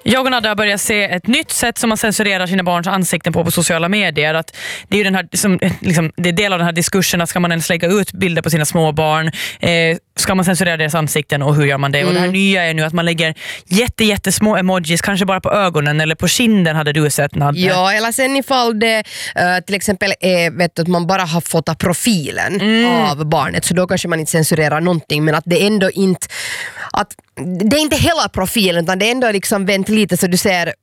Jag och Nadja har börjat se ett nytt sätt som man censurerar sina barns ansikten på sociala medier. Att det är ju den här, det är del av den här diskursen att ska man ens lägga ut bilder på sina små barn, ska man censurera deras ansikten och hur gör man det? Och det här nya är nu att man lägger jättesmå emojis, kanske bara på ögonen eller på kinden hade du sett, Nadja. Ja, eller sen ifall det till exempel är att man bara har fotat profilen av barnet, så då kanske man inte censurerar någonting, men att det ändå inte att det är inte hela profilen utan det är ändå liksom vänt lite så du ser